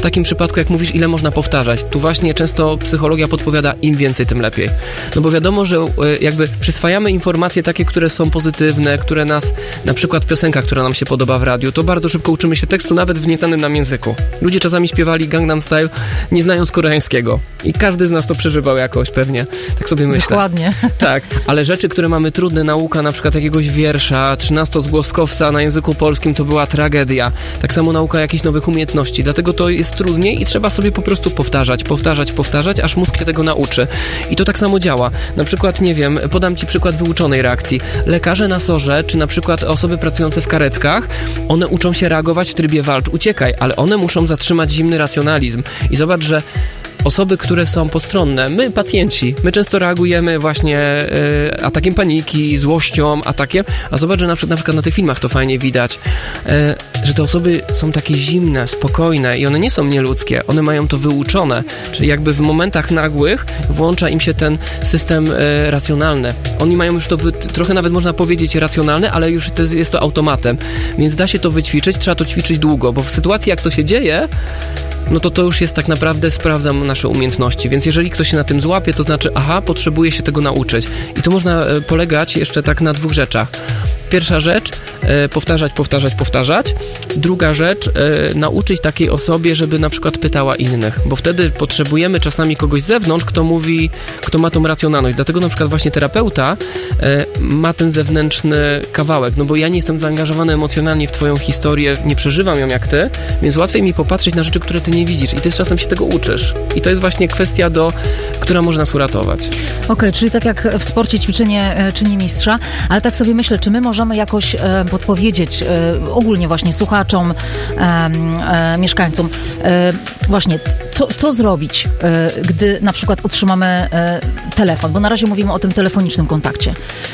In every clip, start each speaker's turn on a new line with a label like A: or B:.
A: takim przypadku, jak mówisz, ile można powtarzać. Tu właśnie często psychologia podpowiada, im więcej, tym lepiej. No bo wiadomo, że jakby przyswajamy informacje takie, które są pozytywne, które nas, na przykład piosenka, która nam się podoba w radiu, to bardzo szybko uczymy się tekstu, nawet w nieznanym nam języku. Ludzie czasami śpiewali Gangnam Style, nie znając koreańskiego. I każdy z nas to przeżywał jakoś pewnie. Tak sobie myślę.
B: Dokładnie.
A: Tak, ale rzeczy, które mamy trudne, nauka na przykład jakiegoś wiersza, 13-zgłoskowca na języku polskim, to była tragedia. Tak samo nauka jakichś nowych umiejętności. Dlatego to jest trudniej i trzeba sobie po prostu powtarzać, aż mózg się tego nauczy. I to tak samo działa. Na przykład, nie wiem, podam ci przykład wyuczonej reakcji. Lekarze na SOR-ze, czy na przykład osoby pracujące w karetkach, one uczą się reagować w trybie walcz, uciekaj, ale one muszą zatrzymać zimny racjonalizm. I zobacz, że osoby, które są postronne, my pacjenci, my często reagujemy właśnie atakiem paniki, złością, atakiem, a zobacz, że na przykład na tych filmach to fajnie widać, że te osoby są takie zimne, spokojne i one nie są nieludzkie, one mają to wyuczone, czyli jakby w momentach nagłych włącza im się ten system racjonalny. Oni mają już to trochę nawet można powiedzieć racjonalne, ale już jest to automatem, więc da się to wyćwiczyć, trzeba to ćwiczyć długo, bo w sytuacji jak to się dzieje, no to już jest tak naprawdę, sprawdzam nasze umiejętności, więc jeżeli ktoś się na tym złapie, to znaczy, potrzebuje się tego nauczyć. I tu można polegać jeszcze tak na 2 rzeczach. Pierwsza rzecz, powtarzać. Druga rzecz, nauczyć takiej osobie, żeby na przykład pytała innych, bo wtedy potrzebujemy czasami kogoś z zewnątrz, kto ma tą racjonalność. Dlatego na przykład właśnie terapeuta ma ten zewnętrzny kawałek, no bo ja nie jestem zaangażowany emocjonalnie w twoją historię, nie przeżywam ją jak ty, więc łatwiej mi popatrzeć na rzeczy, które ty nie widzisz i ty z czasem się tego uczysz. I to jest właśnie kwestia, która może nas uratować.
B: Okej, czyli tak jak w sporcie ćwiczenie czyni mistrza, ale tak sobie myślę, czy my możemy jakoś podpowiedzieć ogólnie właśnie słuchaczom, mieszkańcom właśnie, co zrobić, gdy na przykład otrzymamy telefon, bo na razie mówimy o tym telefonicznym kontakcie.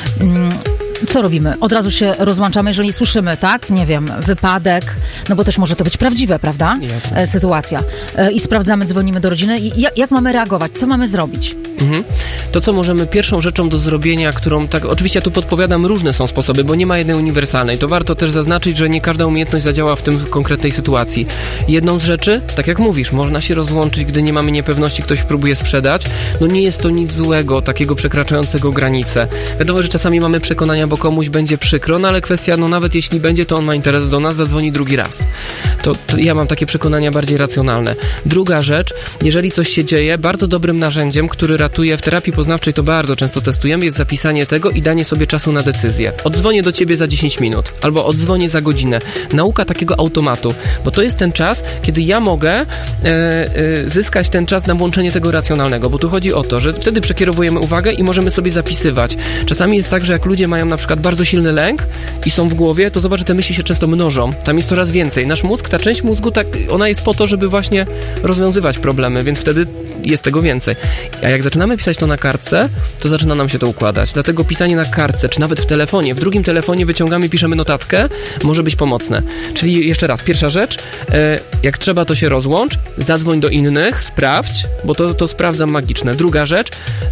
B: Co robimy? Od razu się rozłączamy, jeżeli słyszymy, tak? Nie wiem, wypadek, no bo też może to być prawdziwe, prawda?
A: Jasne.
B: Sytuacja. I sprawdzamy, dzwonimy do rodziny i jak mamy reagować? Co mamy zrobić?
A: To, co możemy, pierwszą rzeczą do zrobienia, którą tak, oczywiście ja tu podpowiadam, różne są sposoby, bo nie ma jednej uniwersalnej. To warto też zaznaczyć, że nie każda umiejętność zadziała w tym konkretnej sytuacji. Jedną z rzeczy, tak jak mówisz, można się rozłączyć, gdy nie mamy niepewności, ktoś próbuje sprzedać. No nie jest to nic złego, takiego przekraczającego granice. Wiadomo, że czasami mamy przekonania, bo komuś będzie przykro, no ale kwestia, no nawet jeśli będzie, to on ma interes do nas, zadzwoni drugi raz. To ja mam takie przekonania bardziej racjonalne. Druga rzecz, jeżeli coś się dzieje, bardzo dobrym narzędziem, który ratuje w terapii poznawczej, to bardzo często testujemy, jest zapisanie tego i danie sobie czasu na decyzję. Oddzwonię do ciebie za 10 minut, albo oddzwonię za godzinę. Nauka takiego automatu, bo to jest ten czas, kiedy ja mogę zyskać ten czas na włączenie tego racjonalnego, bo tu chodzi o to, że wtedy przekierowujemy uwagę i możemy sobie zapisywać. Czasami jest tak, że jak ludzie mają na przykład bardzo silny lęk i są w głowie, to zobacz, że te myśli się często mnożą. Tam jest coraz więcej. Nasz mózg, ta część mózgu, tak, ona jest po to, żeby właśnie rozwiązywać problemy, więc wtedy jest tego więcej. A jak zaczynamy pisać to na kartce, to zaczyna nam się to układać. Dlatego pisanie na kartce, czy nawet w telefonie, w drugim telefonie wyciągamy, piszemy notatkę, może być pomocne. Czyli jeszcze raz, pierwsza rzecz, jak trzeba, to się rozłącz, zadzwoń do innych, sprawdź, bo to sprawdzam magiczne. Druga rzecz,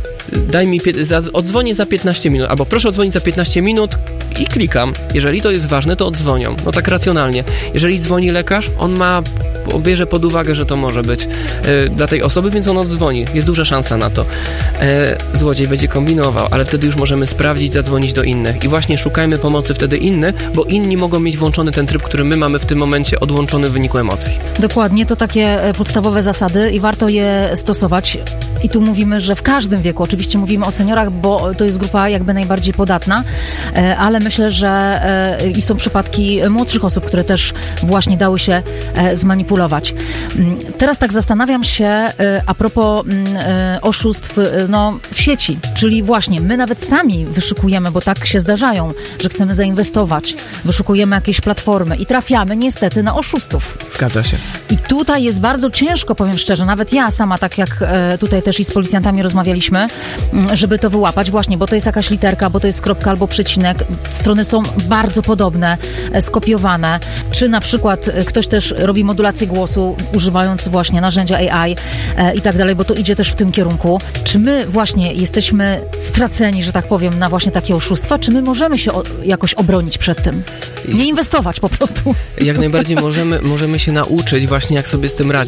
A: odzwonię za 15 minut, albo proszę odzwonić za 15 minut i klikam. Jeżeli to jest ważne, to oddzwonią. No tak racjonalnie. Jeżeli dzwoni lekarz, on bierze pod uwagę, że to może być dla tej osoby, więc on oddzwoni. Jest duża szansa na to. Złodziej będzie kombinował, ale wtedy już możemy sprawdzić, zadzwonić do innych. I właśnie szukajmy pomocy wtedy innych, bo inni mogą mieć włączony ten tryb, który my mamy w tym momencie odłączony w wyniku emocji.
B: Dokładnie, to takie podstawowe zasady i warto je stosować. I tu mówimy, że w każdym wieku, oczywiście mówimy o seniorach, bo to jest grupa jakby najbardziej podatna, ale myślę, że i są przypadki młodszych osób, które też właśnie dały się zmanipulować. Teraz tak zastanawiam się a propos oszustw w sieci, czyli właśnie my nawet sami wyszukujemy, bo tak się zdarzają, że chcemy zainwestować, wyszukujemy jakieś platformy i trafiamy niestety na oszustów.
A: Zgadza się.
B: I tutaj jest bardzo ciężko, powiem szczerze, nawet ja sama, tak jak tutaj też i z policjantami rozmawialiśmy, żeby to wyłapać właśnie, bo to jest jakaś literka, bo to jest kropka albo przecinek. Strony są bardzo podobne, skopiowane. Czy na przykład ktoś też robi modulację głosu, używając właśnie narzędzia AI i tak dalej, bo to idzie też w tym kierunku. Czy my właśnie jesteśmy straceni, że tak powiem, na właśnie takie oszustwa, czy my możemy się jakoś obronić przed tym? Nie inwestować po prostu.
A: Jak najbardziej możemy się nauczyć właśnie, jak sobie z tym radzić.